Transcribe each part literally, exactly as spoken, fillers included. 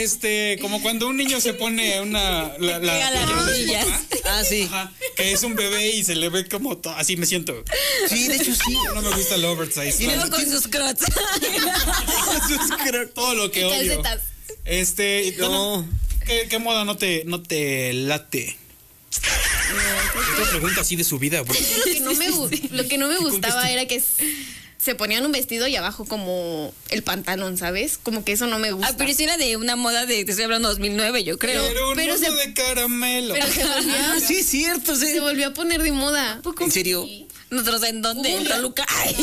Este, como cuando un niño se pone una... La, la, las rodillas. Ah, sí. Ajá, que es un bebé y se le ve como... To, así me siento. Sí, de hecho sí. No me gusta el oversize. Y No. luego con sus crocs. Todo lo que odio. Calcetas. Este, No. bueno, ¿qué, ¿qué moda no te, no te late? Otra pregunta así de su vida, bro. Lo que no me, gu- lo que no me gustaba era que s- se ponían un vestido y abajo como el pantalón, ¿sabes? Como que eso no me gusta. Ah, pero sí era de una moda de, te estoy hablando dos mil nueve, yo creo. Pero un pero mundo se- de caramelo. Pero se volvió, Ah, sí, es cierto. Sí. se volvió a poner de moda. ¿En serio? ¿Nosotros en dónde? En Toluca. Ay.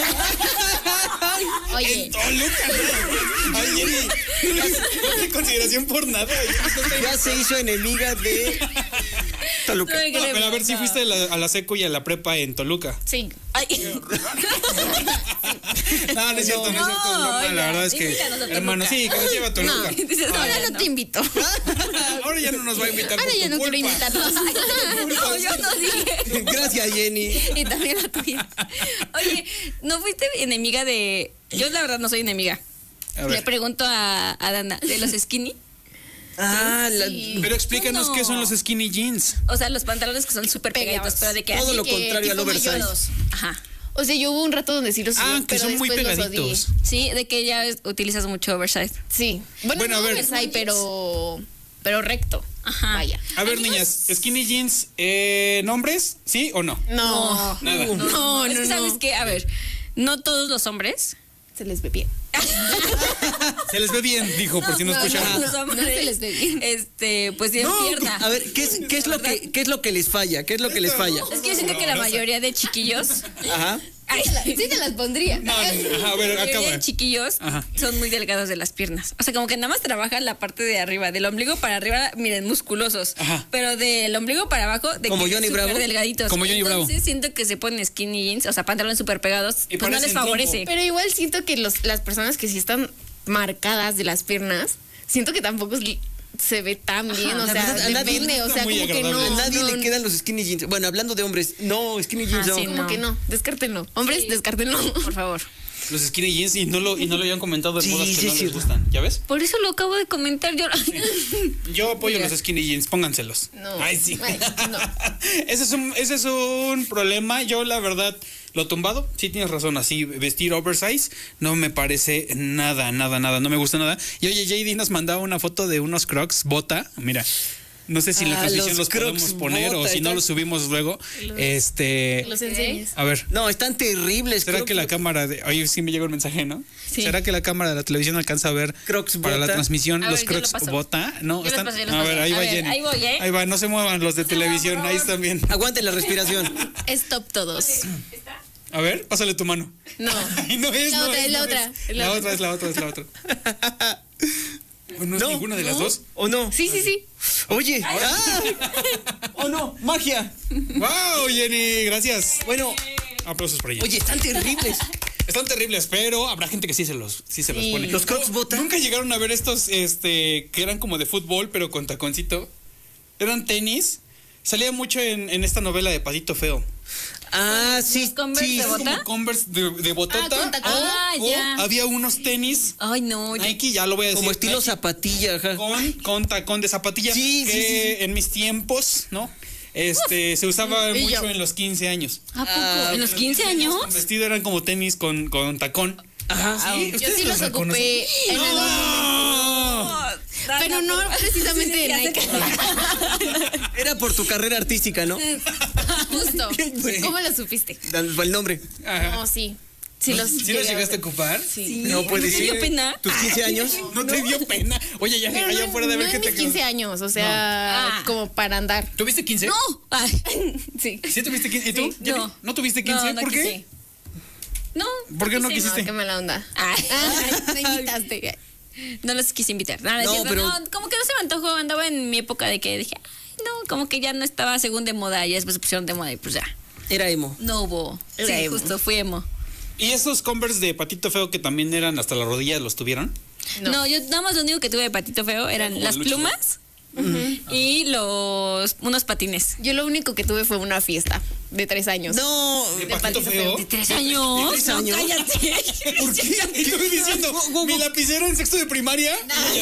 Oye, En Toluca, ¿no? Ay, Jenny, no tiene consideración por nada. Ya se hizo enemiga de Toluca. Ay, No, pero a ver si fuiste a la, a la seco y a la prepa en Toluca. sí. Ay. No, no es cierto, no, es cierto. No, oiga, la verdad es que, invítanos a Toluca. hermano, sí, que nos lleva a Toluca. Dices, Ahora "Ay, no te invito. Ahora ya no nos va a invitar. Ahora por ya tu no quiero culpa. invitarlos. No, yo no dije. Gracias, Jenny. Y también la tuya. Oye, ¿no fuiste enemiga de...? Yo la verdad no soy enemiga. A Le ver, pregunto a, a Dana, ¿de los skinny? Ah, la- pero explícanos No. qué son los skinny jeans. O sea, los pantalones que son súper pegaditos, Pegados. pero de que todo así lo que contrario al tipo oversize. mayoros. Ajá. O sea, yo hubo un rato donde sí los Ah, usé, que pero son muy después los odié. pegaditos. Sí, de que ya utilizas mucho oversize. Sí. Bueno, Bueno, no a ver. oversize, pero pero recto. Ajá. Vaya. A ver, niñas, skinny jeans, eh, ¿nombres? ¿Sí o no? No. Nada. No, no, es que, no. ¿sabes qué? A ver, no todos los hombres... Se les ve bien. Se les ve bien, dijo, por si no, No, escucharon. no, los hombres, No se les ve bien. Este, pues tienen No, pierna. a ver, ¿qué es, qué es lo que qué es lo que les falla? ¿Qué es lo que les falla? Es que yo siento que la mayoría de chiquillos... Ajá. Ay, Sí te las pondría. No, no, no, ajá, a ver, la mayoría acaba. de chiquillos Ajá. son muy delgados de las piernas. O sea, como que nada más trabajan la parte de arriba, del ombligo para arriba, miren, musculosos. Ajá. Pero del ombligo para abajo, de Como que Johnny súper Bravo. delgaditos. Como Johnny Bravo. Entonces siento que se ponen skinny jeans, o sea, pantalones súper pegados, Y pues no les parecen favorece. trompo. Pero igual siento que los, las personas que sí están marcadas de las piernas, siento que tampoco es- se ve tan bien. Ajá. O La sea, verdad, a nadie depende. le O gusta sea, muy como que agradable. A no. nadie no, le quedan los skinny jeans. Bueno, hablando de hombres, no, skinny jeans Ah, no. sí, Como no. que no. Descártenlo. Hombres, Sí. descártenlo. Por favor. Los skinny jeans y no lo, y no lo habían comentado de Sí, modas que sí, no es les cierto. gustan. ¿Ya ves? Por eso lo acabo de comentar yo. Yo apoyo Mira. los skinny jeans, pónganselos. No. Ay, sí. Ay, no. ese, es un, ese es un problema. Yo, la verdad, lo tumbado, sí tienes razón. Así, vestir oversize no me parece nada, nada, nada. No me gusta nada. Y oye, J D nos mandaba una foto de unos crocs bota. Mira. No sé si en la Ah, transmisión los los podemos Crocs poner o bota, si no están- los subimos luego. Este. Los enseñes. A ver. No, están terribles. ¿Será Crocs. que la cámara de... Oye, sí me llegó el mensaje, ¿no? Sí. ¿Será que la cámara de la televisión alcanza a ver Crocs para la bota? transmisión A los ver, yo lo crocs paso. bota? No, Yo los están... paso, yo los a ver, paso. ahí A va ver, Jenny. ahí voy, ¿eh? Ahí va, no se muevan los de se muevan, televisión, por ahí favor. están bien. Aguanten la respiración. Stop todos. A ver, pásale tu mano. No. Ay, no es, La no otra, es, es la no otra, es. es La la otra es la otra, es la otra. Pues no es No, ninguna de las no. dos. ¿O no? Sí, sí, sí. Oye. Ah. ¿O no? Magia. ¡Wow, Jenny! Gracias. Bueno, Aplausos para Jenny. oye, están terribles. Están terribles, pero habrá gente que sí se los, sí se los Sí. pone. Los Crocs bota. ¿Nunca llegaron a ver estos este, que eran como de fútbol, pero con taconcito? Eran tenis. Salía mucho en, en esta novela de Patito Feo. Ah, sí, ¿Los Converse sí. de Eran bota? como Converse de, de botota. Ah, con tacón. o- Ah, o ya. había unos tenis Ay, no. yo- Nike, ya lo voy a decir. Como estilo Nike, zapatilla, ajá. con, con tacón de zapatilla. Sí, que sí, sí, sí. en mis tiempos, ¿no? Este, se usaba Y mucho yo. en los quince años. ¿A poco? Ah, ¿En los quince años? Con vestido eran como tenis con, con tacón. Ajá. Sí, Yo ¿ustedes sí los reconocen? ocupé en el- ¡No! Pero no precisamente de Nike. Era por tu carrera artística, ¿no? Justo. Sí. ¿Cómo lo supiste? Dan- El nombre. Ajá. No, sí. Sí los, ¿Sí los llegué a llegaste a ver. ocupar? Sí. No puede ¿No te dio ser. pena? ¿Tus quince años? ¿No te dio pena? Oye, ya Pero allá no, afuera de no ver qué en te mis quince años, o sea, Ah. como para andar. ¿Tuviste quince? ¡No! Ay, Sí. ¿Sí tuviste quince? ¿Y tú? Sí, Jenny? no. ¿No tuviste quince? no, no ¿Por qué? quise. No. ¿Por qué no quise. quisiste? No, qué mala onda. Ay. Ay, me invitaste. No los quise invitar. Nada, No, no, pero- no, como que no se me antojó. Andaba en mi época de que dije, ay, no, como que ya no estaba según de moda. Y después se pusieron de moda y pues ya. Era emo. No hubo. Era Sí, emo. justo, fui emo. ¿Y esos Converse de Patito Feo que también eran hasta la rodilla, los tuvieron? No. No. yo nada más lo único que tuve de patito feo eran Como las el luchador. plumas y los unos patines. Yo lo único que tuve fue una fiesta de tres años. No. ¿De De Patito Patito Feo? ¿De tres años? ¿De tres No, años? cállate. ¿Por qué? Estoy diciendo, mi lapicero en sexto de primaria.